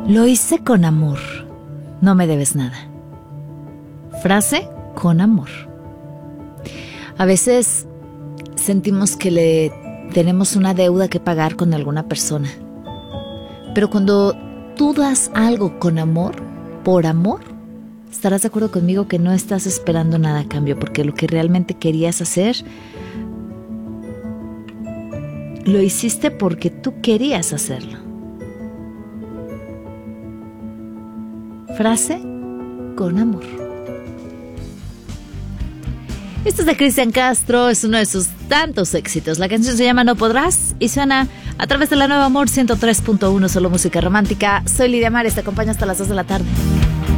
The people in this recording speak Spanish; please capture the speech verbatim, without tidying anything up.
Lo hice con amor. No me debes nada. Frase con amor. A veces sentimos que le tenemos una deuda que pagar con alguna persona. Pero cuando tú das algo con amor, por amor, estarás de acuerdo conmigo que no estás esperando nada a cambio, porque lo que realmente querías hacer, lo hiciste porque tú querías hacerlo. Frase con amor. Esto es de Cristian Castro, es uno de sus tantos éxitos. La canción se llama No Podrás y suena a través de la Nueva Amor ciento tres punto uno, solo música romántica. Soy Lidia Mares, te acompaño hasta las dos de la tarde.